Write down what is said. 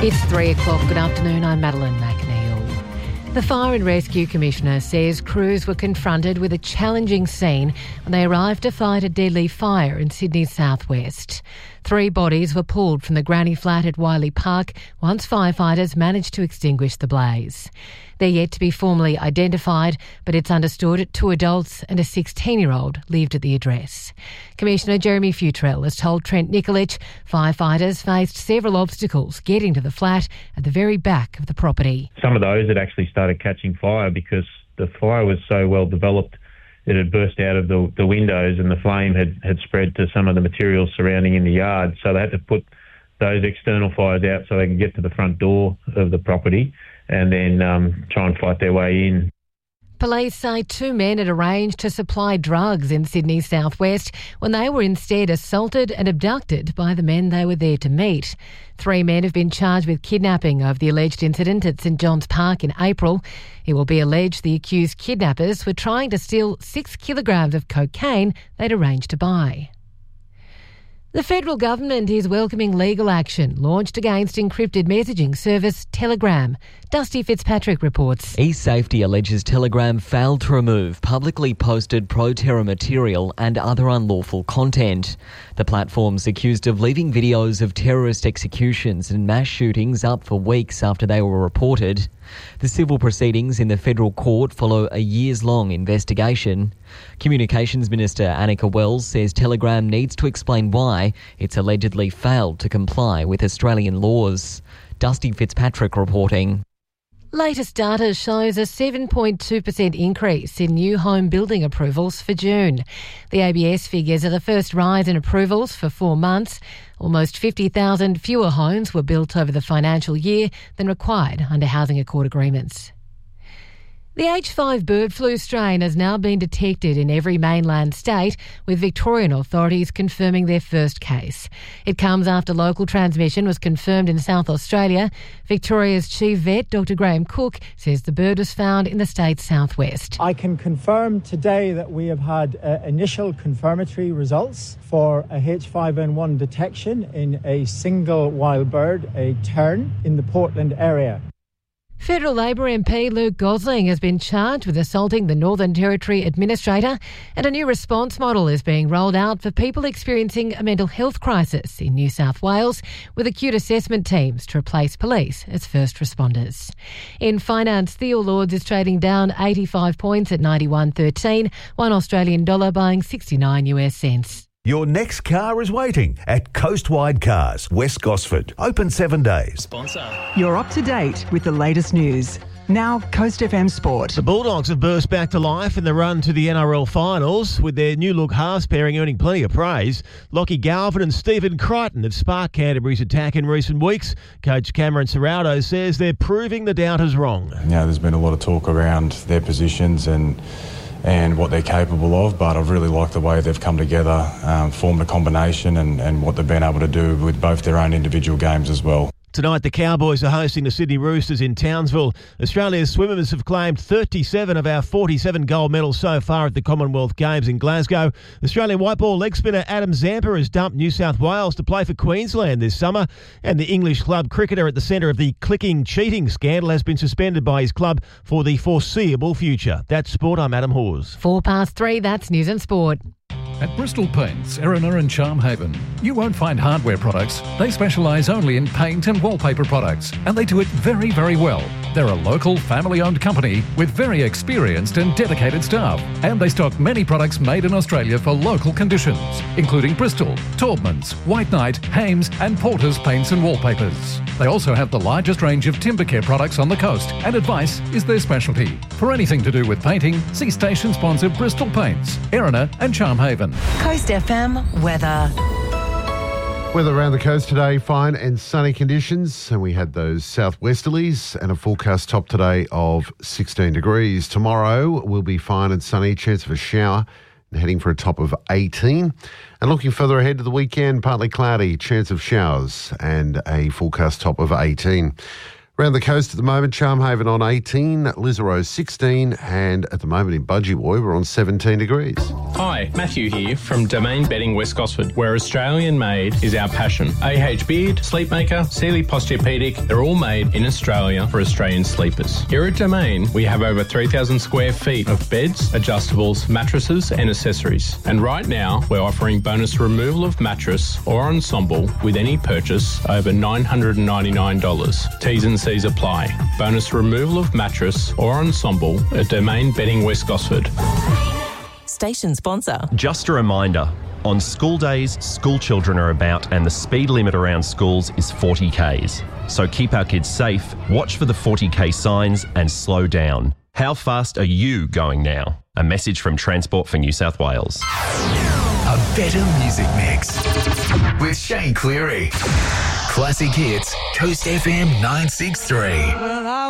It's 3 o'clock. Good afternoon. I'm Madeline McNeil. The Fire and Rescue Commissioner says crews were confronted with a challenging scene when they arrived to fight a deadly fire in Sydney's southwest. 3 bodies were pulled from the granny flat at Wiley Park once firefighters managed to extinguish the blaze. They're yet to be formally identified, but it's understood 2 adults and a 16-year-old lived at the address. Commissioner Jeremy Futrell has told Trent Nikolic firefighters faced several obstacles getting to the flat at the very back of the property. Some of those had actually started catching fire because the fire was so well developed. It had burst out of the windows and the flame had spread to some of the materials surrounding in the yard. So they had to put those external fires out so they could get to the front door of the property and then try and fight their way in. Police say 2 men had arranged to supply drugs in Sydney's southwest when they were instead assaulted and abducted by the men they were there to meet. 3 men have been charged with kidnapping of the alleged incident at St John's Park in April. It will be alleged the accused kidnappers were trying to steal 6 kilograms of cocaine they'd arranged to buy. The federal government is welcoming legal action launched against encrypted messaging service Telegram. Dusty Fitzpatrick reports. eSafety alleges Telegram failed to remove publicly posted pro-terror material and other unlawful content. The platform's accused of leaving videos of terrorist executions and mass shootings up for weeks after they were reported. The civil proceedings in the federal court follow a years-long investigation. Communications Minister Annika Wells says Telegram needs to explain why it's allegedly failed to comply with Australian laws. Dusty Fitzpatrick reporting. Latest data shows a 7.2% increase in new home building approvals for June. The ABS figures are the first rise in approvals for 4 months. Almost 50,000 fewer homes were built over the financial year than required under Housing Accord agreements. The H5 bird flu strain has now been detected in every mainland state, with Victorian authorities confirming their first case. It comes after local transmission was confirmed in South Australia. Victoria's chief vet, Dr Graham Cook, says the bird was found in the state's southwest. I can confirm today that we have had initial confirmatory results for a H5N1 detection in a single wild bird, a tern, in the Portland area. Federal Labor MP Luke Gosling has been charged with assaulting the Northern Territory Administrator, and a new response model is being rolled out for people experiencing a mental health crisis in New South Wales, with acute assessment teams to replace police as first responders. In finance, the All Ords is trading down 85 points at 91.13, $1 Australian dollar buying 69 US cents. Your next car is waiting at Coastwide Cars, West Gosford. Open 7 days. Sponsor. You're up to date with the latest news. Now, Coast FM Sport. The Bulldogs have burst back to life in the run to the NRL finals, with their new look halves pairing earning plenty of praise. Lockie Galvin and Stephen Crichton have sparked Canterbury's attack in recent weeks. Coach Cameron Serrano says they're proving the doubters wrong. Yeah, there's been a lot of talk around their positions and what they're capable of, but I've really liked the way they've come together, formed a combination and what they've been able to do with both their own individual games as well. Tonight, the Cowboys are hosting the Sydney Roosters in Townsville. Australia's swimmers have claimed 37 of our 47 gold medals so far at the Commonwealth Games in Glasgow. Australian white ball leg spinner Adam Zampa has dumped New South Wales to play for Queensland this summer. And the English club cricketer at the centre of the clicking cheating scandal has been suspended by his club for the foreseeable future. That's Sport. I'm Adam Hawes. 3:04, that's News and Sport. At Bristol Paints, Erina and Charmhaven, you won't find hardware products. They specialise only in paint and wallpaper products, and they do it very, very well. They're a local, family-owned company with very experienced and dedicated staff, and they stock many products made in Australia for local conditions, including Bristol, Taubmans, White Knight, Hames and Porter's paints and wallpapers. They also have the largest range of timber care products on the coast, and advice is their specialty. For anything to do with painting, see station sponsor Bristol Paints, Erina and Charmhaven. Coast FM weather. Weather around the coast today, fine and sunny conditions, and we had those southwesterlies and a forecast top today of 16 degrees. Tomorrow will be fine and sunny, chance of a shower, and heading for a top of 18. And looking further ahead to the weekend, partly cloudy, chance of showers and a forecast top of 18. Around the coast at the moment, Charmhaven on 18, Lisarow 16, and at the moment in Budgewoi, we're on 17 degrees. Hi, Matthew here from Domain Bedding West Gosford, where Australian made is our passion. AH Beard, Sleepmaker, Sealy Posturepedic, they're all made in Australia for Australian sleepers. Here at Domain, we have over 3,000 square feet of beds, adjustables, mattresses and accessories. And right now, we're offering bonus removal of mattress or ensemble with any purchase over $999. T's and C's apply. Bonus removal of mattress or ensemble at Domain Bedding West Gosford. Station sponsor. Just a reminder, on school days, school children are about and the speed limit around schools is 40 Ks. So keep our kids safe, watch for the 40K signs and slow down. How fast are you going now? A message from Transport for New South Wales. A better music mix with Shane Cleary. Classic hits, Coast FM 963.